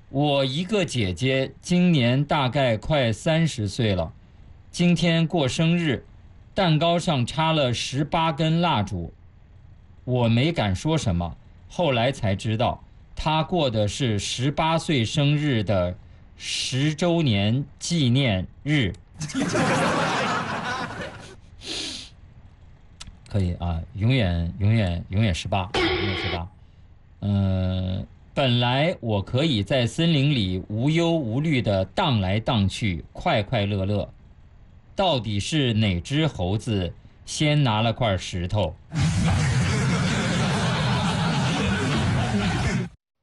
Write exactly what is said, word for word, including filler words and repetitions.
我一个姐姐今年大概快三十岁了，今天过生日，蛋糕上插了十八根蜡烛。我没敢说什么，后来才知道，她过的是十八岁生日的十周年纪念日。可以啊，永远永远永远十八，永远十八。嗯、本来我可以在森林里无忧无虑地荡来荡去，快快乐乐。到底是哪只猴子先拿了块石头？